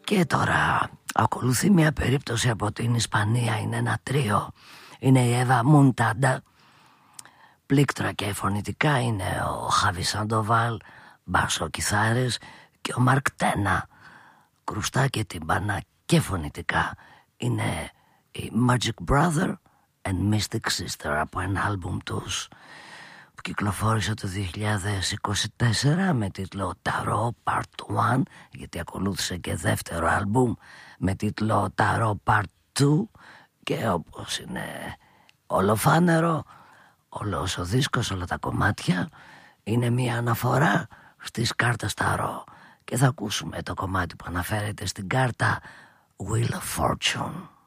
Και τώρα ακολουθεί μια περίπτωση από την Ισπανία. Είναι ένα τρίο. Είναι η Εύα Μουντάντα, πλήκτρα και φωνητικά είναι ο Χάβι Σαντοβάλ, μπάσο κιθάρες, και ο Μαρκ Τένα, κρουστά και τύμπανα και φωνητικά. Είναι η Magic Brother and Mystic Sister από ένα άλμπουμ τους που κυκλοφόρησε το 2024 με τίτλο Tarot Part 1, γιατί ακολούθησε και δεύτερο άλμπουμ με τίτλο Tarot Part 2, και όπως είναι ολοφάνερο, όλος ο δίσκος, όλα τα κομμάτια είναι μια αναφορά στις κάρτες Tarot, και θα ακούσουμε το κομμάτι που αναφέρεται στην κάρτα Wheel of Fortune.